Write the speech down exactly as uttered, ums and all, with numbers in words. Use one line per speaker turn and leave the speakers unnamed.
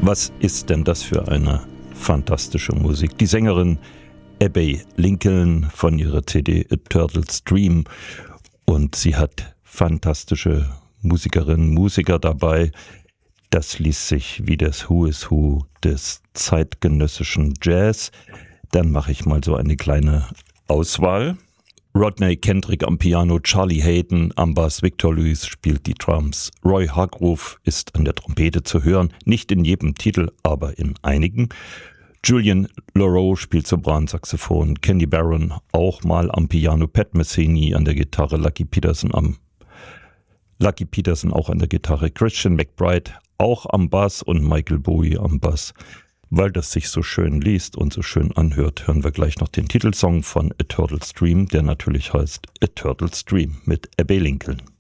Was ist denn das für eine fantastische Musik? Die Sängerin Abbey Lincoln von ihrer C D A Turtle's Dream, und sie hat fantastische Musikerinnen, Musiker dabei. Das liest sich wie das Who is Who des zeitgenössischen Jazz. Dann mache ich mal so eine kleine Auswahl. Rodney Kendrick am Piano, Charlie Hayden am Bass, Victor Lewis spielt die Drums. Roy Hargrove ist an der Trompete zu hören, nicht in jedem Titel, aber in einigen. Julian Laroux spielt Sopransaxophon, Kenny Barron auch mal am Piano, Pat Messini an der Gitarre, Lucky Peterson am Lucky Peterson auch an der Gitarre, Christian McBride auch am Bass und Michael Bowie am Bass. Weil das sich so schön liest und so schön anhört, hören wir gleich noch den Titelsong von A Turtle's Dream, der natürlich heißt A Turtle's Dream mit Abbey Lincoln.